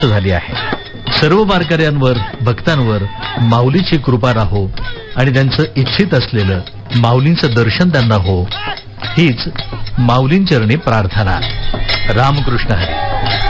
झाली आहे. सर्व वारकऱ्यांवर भक्तांवर माऊलीची कृपा राहो आणि त्यांचं इच्छित असलेलं माऊलींचं दर्शन त्यांना हो, हीच माऊलींचरणी प्रार्थना. रामकृष्ण हरी.